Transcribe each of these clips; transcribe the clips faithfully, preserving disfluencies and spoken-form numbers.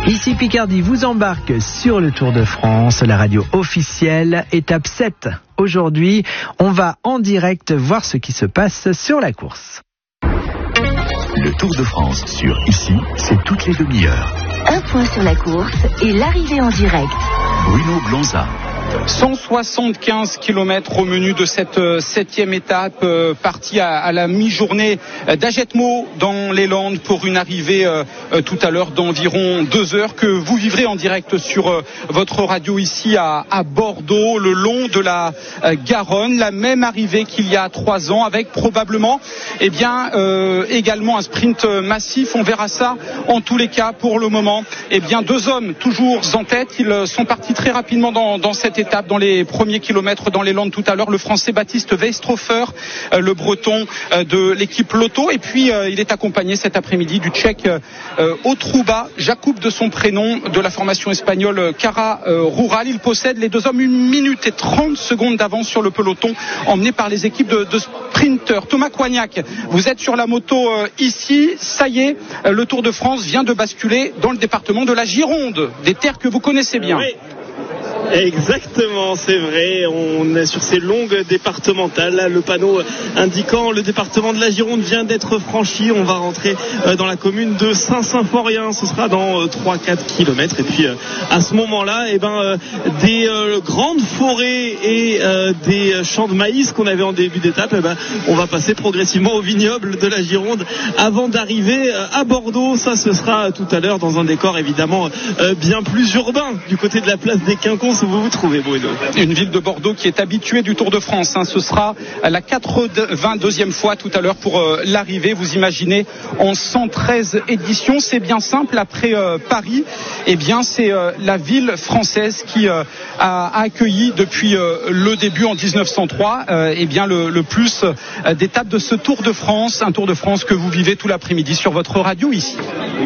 Ici Picardie vous embarque sur le Tour de France, la radio officielle, étape sept. Aujourd'hui, on va en direct voir ce qui se passe sur la course. Le Tour de France sur Ici, c'est toutes les demi-heures. Un point sur la course et l'arrivée en direct. Bruno Blanza. cent soixante-quinze kilomètres au menu de cette euh, septième étape, euh, partie à, à la mi-journée d'Agetmo dans les Landes pour une arrivée euh, euh, tout à l'heure d'environ deux heures que vous vivrez en direct sur euh, votre radio ici à, à Bordeaux, le long de la euh, Garonne. La même arrivée qu'il y a trois ans avec probablement eh bien, euh, également un sprint massif. On verra ça en tous les cas pour le moment. Eh bien, deux hommes toujours en tête. Ils sont partis très rapidement dans, dans cette étape, dans les premiers kilomètres dans les Landes tout à l'heure, le Français Baptiste Weistrofer, euh, le Breton euh, de l'équipe Lotto, et puis euh, il est accompagné cet après-midi du Tchèque euh, Otruba, Jakub de son prénom, de la formation espagnole Cara euh, Rural. Il possède les deux hommes une minute et trente secondes d'avance sur le peloton, emmené par les équipes de, de sprinteurs. Thomas Coignac, vous êtes sur la moto euh, ici, ça y est, euh, le Tour de France vient de basculer dans le département de la Gironde, des terres que vous connaissez bien. Oui. Exactement, c'est vrai, on est sur ces longues départementales, là, le panneau indiquant le département de la Gironde vient d'être franchi. On va rentrer dans la commune de Saint-Symphorien, ce sera dans trois à quatre kilomètres, et puis à ce moment-là, eh ben, des euh, grandes forêts et euh, des champs de maïs qu'on avait en début d'étape, eh ben, on va passer progressivement au vignoble de la Gironde avant d'arriver à Bordeaux. Ça, ce sera tout à l'heure dans un décor évidemment euh, bien plus urbain du côté de la place des Quinconces où vous vous trouvez, Bruno. Une ville de Bordeaux qui est habituée du Tour de France, hein. Ce sera la quatre-vingt-deuxième fois tout à l'heure pour euh, l'arrivée, vous imaginez, en cent treize éditions. C'est bien simple, après euh, Paris, eh bien c'est euh, la ville française qui euh, a accueilli depuis euh, le début en dix-neuf cent trois euh, eh bien le, le plus euh, d'étapes de ce Tour de France, un Tour de France que vous vivez tout l'après-midi sur votre radio ici.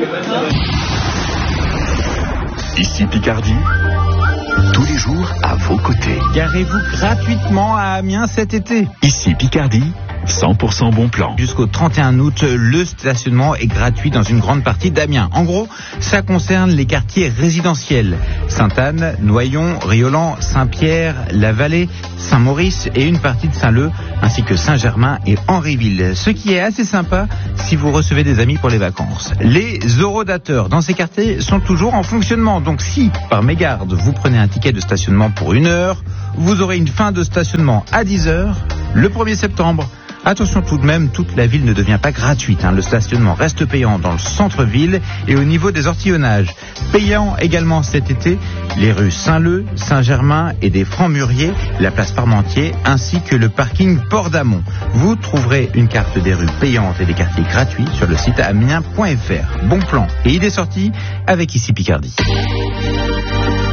Ici Picardie. Tous les jours à vos côtés. Garez-vous gratuitement à Amiens cet été. Ici Picardie, cent pour cent bon plan. Jusqu'au trente et un août, le stationnement est gratuit dans une grande partie d'Amiens. En gros, ça concerne les quartiers résidentiels. Sainte-Anne, Noyon, Riolan, Saint-Pierre, La Vallée, Saint-Maurice et une partie de Saint-Leu, ainsi que Saint-Germain et Henryville. Ce qui est assez sympa si vous recevez des amis pour les vacances. Les horodateurs dans ces quartiers sont toujours en fonctionnement. Donc si, par mégarde, vous prenez un ticket de stationnement pour une heure, vous aurez une fin de stationnement à dix heures le premier septembre. Attention tout de même, toute la ville ne devient pas gratuite, hein. Le stationnement reste payant dans le centre-ville et au niveau des ortillonnages. Payant également cet été, les rues Saint-Leu, Saint-Germain et des Francs-Muriers, la place Parmentier, ainsi que le parking Port d'Amont. Vous trouverez une carte des rues payantes et des quartiers gratuits sur le site amiens point f r. Bon plan et idées sorties avec Ici Picardie.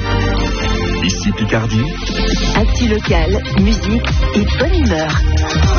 Ici Picardie. Actu locale, musique et bonne humeur.